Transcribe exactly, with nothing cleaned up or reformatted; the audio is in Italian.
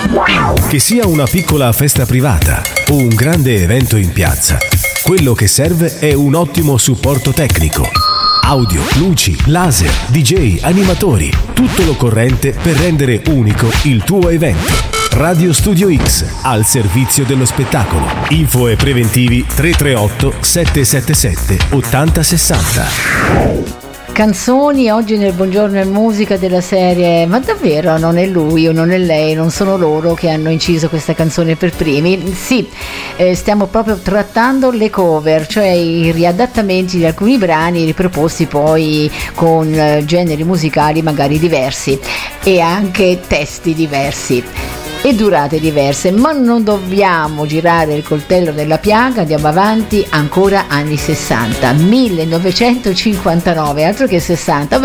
Che sia una piccola festa privata o un grande evento in piazza, quello che serve è un ottimo supporto tecnico. Audio, luci, laser, D J, animatori, tutto l'occorrente per rendere unico il tuo evento. Radio Studio X, al servizio dello spettacolo. Info e preventivi tre tre otto sette sette sette otto zero sei zero. Canzoni oggi nel Buongiorno e Musica della serie ma davvero non è lui o non è lei, non sono loro che hanno inciso questa canzone per primi? Sì, eh, stiamo proprio trattando le cover, cioè i riadattamenti di alcuni brani riproposti poi con eh, generi musicali magari diversi e anche testi diversi e durate diverse, ma non dobbiamo girare il coltello della piaga, andiamo avanti, ancora anni sessanta, millenovecentocinquantanove, altro che sessanta.